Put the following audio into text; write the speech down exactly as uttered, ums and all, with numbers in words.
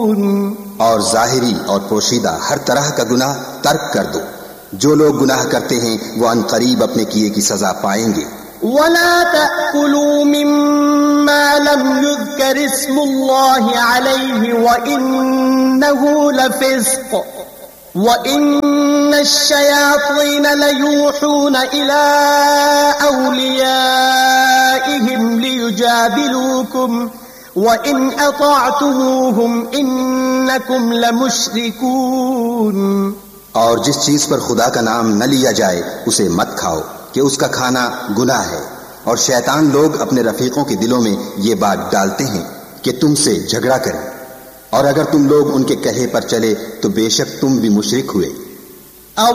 और जाहिरी और पोशीदा हर तरह का गुनाह तर्क कर दो। जो लोग गुनाह करते हैं वो अनकरीब अपने किए की सजा पाएंगे। वला तअकुलू मिम्मा लम युज़कर इस्मुल्लाहि अलैहि व इन्नहु लफिस्क व इन्नश-शयातीन लयूहून इला औलियाइहिम लियुजादिलूकुम व इन अताअतुमूहुम इन्नकुम लमुश्रिकून। और जिस चीज पर खुदा का नाम न लिया जाए उसे मत खाओ कि उसका खाना गुनाह है, और शैतान लोग अपने रफीकों के दिलों में ये बात डालते हैं कि तुमसे झगड़ा करें, और अगर तुम लोग उनके कहे पर चले तो बेशक तुम भी मुशरिक हुए।